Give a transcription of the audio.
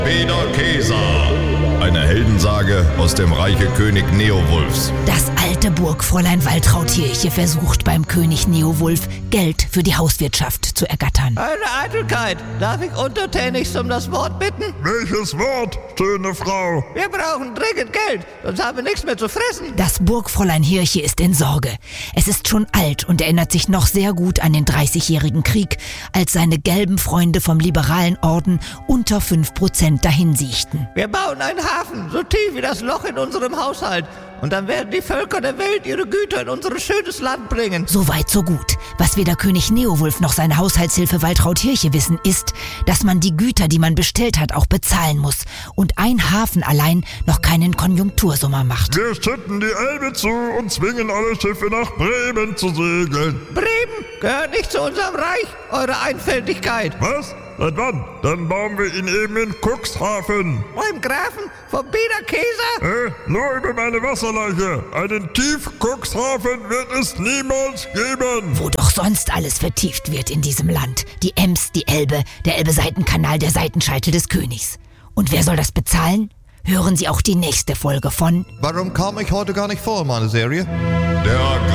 Bederkesa. Eine Heldensage aus dem Reiche König Neowulfs. Das alte Burgfräulein Waltraudkirche versucht beim König Neowulf Geld für die Hauswirtschaft zu ergattern. Eure Eitelkeit, darf ich untertänigst um das Wort bitten? Welches Wort, schöne Frau? Wir brauchen dringend Geld, sonst haben wir nichts mehr zu fressen. Das Burgfräulein Hirche ist in Sorge. Es ist schon alt und erinnert sich noch sehr gut an den 30-jährigen Krieg, als seine gelben Freunde vom liberalen Orden unter 5% dahinsiechten. Wir bauen einen Hafen, so tief wie das Loch in unserem Haushalt. Und dann werden die Völker der Welt ihre Güter in unser schönes Land bringen. So weit, so gut. Was weder König Neowulf noch seine Haushaltshilfe Waltraudkirche wissen, ist, dass man die Güter, die man bestellt hat, auch bezahlen muss. Und ein Hafen allein noch keinen Konjunktursommer macht. Wir schütten die Elbe zu und zwingen alle Schiffe nach Bremen zu segeln. Bremen gehört nicht zu unserem Reich, eure Einfältigkeit. Was? Seit wann? Dann bauen wir ihn eben in Cuxhaven. Beim Grafen von Bederkesa? Nur über meine Wasserleiche. Einen Tief-Cuxhaven wird es niemals geben. Wo doch sonst alles vertieft wird in diesem Land. Die Ems, die Elbe, der Elbe-Seitenkanal, der Seitenscheitel des Königs. Und wer soll das bezahlen? Hören Sie auch die nächste Folge von Warum kam ich heute gar nicht vor in meiner Serie? Der